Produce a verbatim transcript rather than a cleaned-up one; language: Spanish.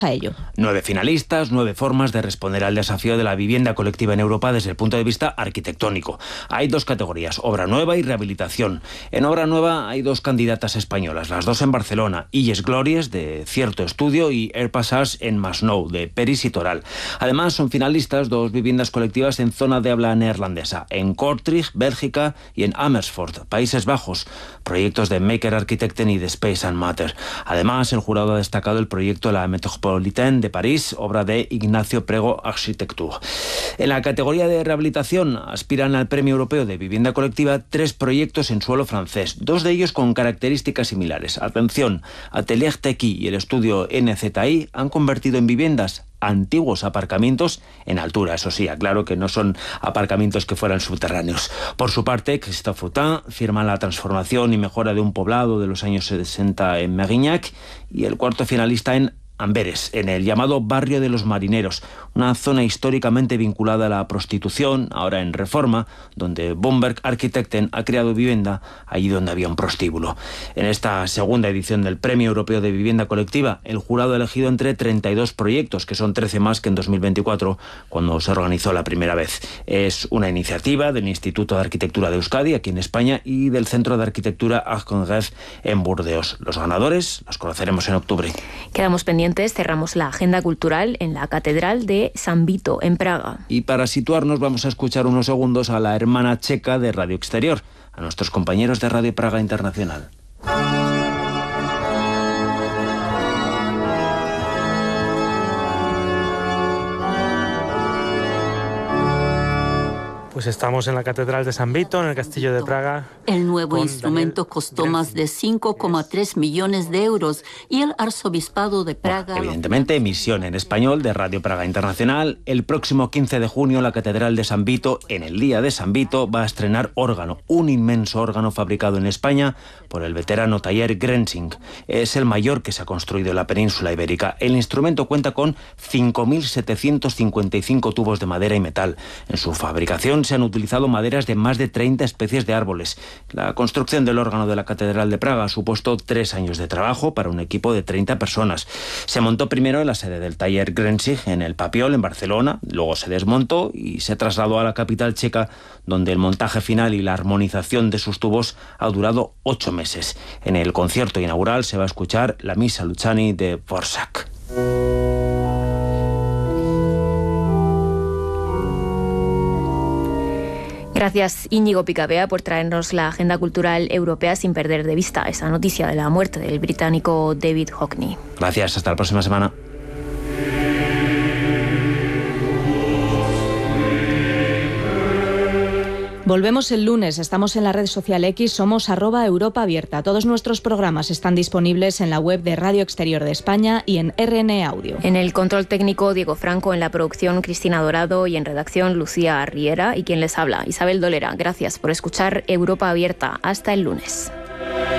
a ello. Nueve finalistas, nueve formas de responder al desafío de la vivienda colectiva en Europa desde el punto de vista arquitectónico. Hay dos categorías, obra nueva y rehabilitación. En obra nueva hay dos candidatas españolas, las dos en Barcelona, Illes Glòries, de Cierto Estudio, y Air Passage en Masnou, de Peris y Toral. Además, son finalistas dos viviendas colectivas en zona de habla neerlandesa, en Kortrijk, Bélgica, y en Amersfoort, Países Bajos, proyectos de Maker Architecten y de Space and Matter. Además, el jurado ha destacado el proyecto La Métropolitaine de París, obra de Ignacio Prego Architecture. En la categoría de rehabilitación aspiran al Premio Europeo de Vivienda Colectiva tres proyectos en suelo francés, dos de ellos con características similares. Atención, Atelier Tequi y el estudio N Z I han convertido en viviendas antiguos aparcamientos en altura. Eso sí, aclaro que no son aparcamientos que fueran subterráneos. Por su parte, Christophe Foutin firma la transformación y mejora de un poblado de los años sesenta en Mérignac, y el cuarto finalista en Amberes, en el llamado Barrio de los Marineros, una zona históricamente vinculada a la prostitución, ahora en reforma, donde Bomberg Architecten ha creado vivienda allí donde había un prostíbulo. En esta segunda edición del Premio Europeo de Vivienda Colectiva, el jurado ha elegido entre treinta y dos proyectos, que son trece más que en dos mil veinticuatro, cuando se organizó la primera vez. Es una iniciativa del Instituto de Arquitectura de Euskadi, aquí en España, y del Centro de Arquitectura Arc en Grève en Burdeos. Los ganadores los conoceremos en octubre. Quedamos pendientes. Cerramos la agenda cultural en la Catedral de San Vito, en Praga. Y para situarnos vamos a escuchar unos segundos a la hermana checa de Radio Exterior, a nuestros compañeros de Radio Praga Internacional. Pues estamos en la Catedral de San Vito, en el Castillo de Praga. El nuevo instrumento costó más de cinco coma tres millones de euros y el Arzobispado de Praga... Bueno, evidentemente, emisión en español de Radio Praga Internacional. El próximo quince de junio, la Catedral de San Vito, en el Día de San Vito, va a estrenar órgano, un inmenso órgano fabricado en España por el veterano taller Grenzing. Es el mayor que se ha construido en la península ibérica. El instrumento cuenta con cinco mil setecientos cincuenta y cinco tubos de madera y metal. En su fabricación se han utilizado maderas de más de treinta especies de árboles. La construcción del órgano de la Catedral de Praga ha supuesto tres años de trabajo para un equipo de treinta personas. Se montó primero en la sede del taller Grenzing, en el Papiol, en Barcelona, luego se desmontó y se trasladó a la capital checa, donde el montaje final y la armonización de sus tubos ha durado ocho meses. En el concierto inaugural se va a escuchar la Misa Luciani de Dvořák. Gracias, Íñigo Picabea, por traernos la agenda cultural europea sin perder de vista esa noticia de la muerte del británico David Hockney. Gracias, hasta la próxima semana. Volvemos el lunes, estamos en la red social X, somos arroba Europa Abierta. Todos nuestros programas están disponibles en la web de Radio Exterior de España y en R N Audio. En el control técnico, Diego Franco, en la producción, Cristina Dorado, y en redacción, Lucía Riera, y quien les habla, Isabel Dolera. Gracias por escuchar Europa Abierta. Hasta el lunes.